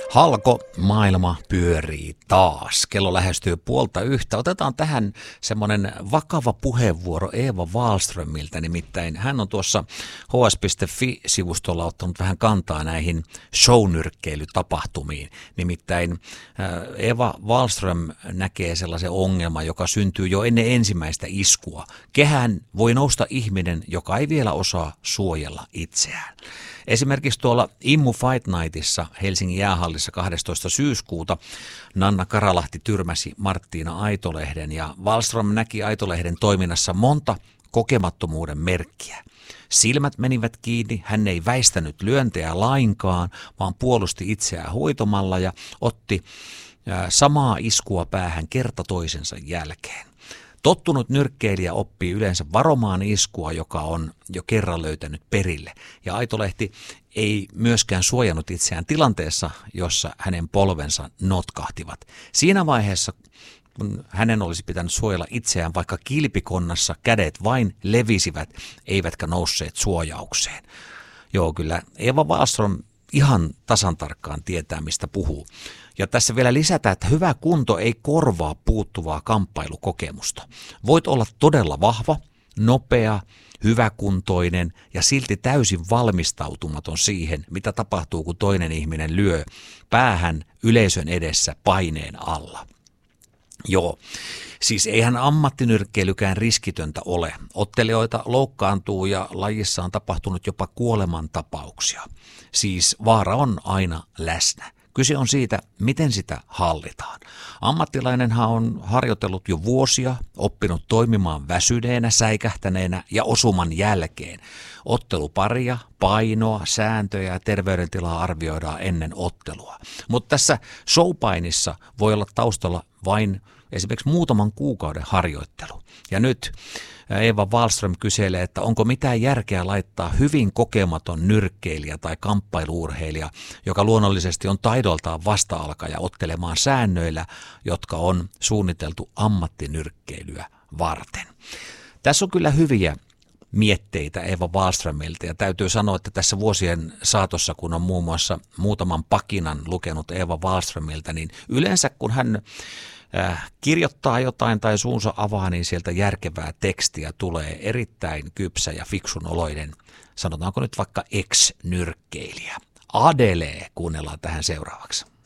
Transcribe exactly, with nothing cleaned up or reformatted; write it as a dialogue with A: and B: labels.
A: Halko, maailma pyörii taas. Kello lähestyy puolta yhtä. Otetaan tähän semmoinen vakava puheenvuoro Eeva Wahlströmiltä, nimittäin hän on tuossa h s piste f i-sivustolla ottanut vähän kantaa näihin shownyrkkeilytapahtumiin. Nimittäin Eeva Wahlström näkee sellaisen ongelman, joka syntyy jo ennen ensimmäistä iskua. Kehään voi nousta ihminen, joka ei vielä osaa suojella itseään. Esimerkiksi tuolla Immu Fight Nightissa Helsingin jäähallissa kahdestoista syyskuuta Nanna Karalahti tyrmäsi Marttiina Aitolehden ja Wahlström näki Aitolehden toiminnassa monta kokemattomuuden merkkiä. Silmät menivät kiinni, hän ei väistänyt lyöntejä lainkaan, vaan puolusti itseään hoitomalla ja otti samaa iskua päähän kerta toisensa jälkeen. Tottunut nyrkkeilijä oppii yleensä varomaan iskua, joka on jo kerran löytänyt perille. Ja Aitolehti ei myöskään suojannut itseään tilanteessa, jossa hänen polvensa notkahtivat. Siinä vaiheessa, kun hänen olisi pitänyt suojella itseään, vaikka kilpikonnassa kädet vain levisivät, eivätkä nousseet suojaukseen. Joo, kyllä Eeva Wahlström ihan tasan tarkkaan tietää, mistä puhuu. Ja tässä vielä lisätään, että hyvä kunto ei korvaa puuttuvaa kamppailukokemusta. Voit olla todella vahva, nopea, hyväkuntoinen ja silti täysin valmistautumaton siihen, mitä tapahtuu, kun toinen ihminen lyö päähän yleisön edessä paineen alla. Joo, siis eihän ammattinyrkkeilykään riskitöntä ole. Ottelijoita loukkaantuu ja lajissa on tapahtunut jopa kuolemantapauksia. Siis vaara on aina läsnä. Kyse on siitä, miten sitä hallitaan. Ammattilainenhan on harjoitellut jo vuosia, oppinut toimimaan väsyneenä, säikähtäneenä ja osuman jälkeen. Otteluparia, painoa, sääntöjä ja terveydentilaa arvioidaan ennen ottelua. Mutta tässä showpainissa voi olla taustalla vain esimerkiksi muutaman kuukauden harjoittelu. Ja nyt Eeva Wahlström kyselee, että onko mitään järkeä laittaa hyvin kokematon nyrkkeilijä tai kamppailuurheilija, joka luonnollisesti on taidoltaan vasta-alkaja ottelemaan säännöillä, jotka on suunniteltu ammattinyrkkeilyä varten. Tässä on kyllä hyviä mietteitä Eeva Wahlströmiltä ja täytyy sanoa, että tässä vuosien saatossa, kun on muun muassa muutaman pakinan lukenut Eeva Wahlströmiltä, niin yleensä kun hän kirjoittaa jotain tai suunsa avaa, niin sieltä järkevää tekstiä tulee erittäin kypsä ja fiksun oloinen, sanotaanko nyt vaikka ex-nyrkkeilijä. Adele kuunnellaan tähän seuraavaksi.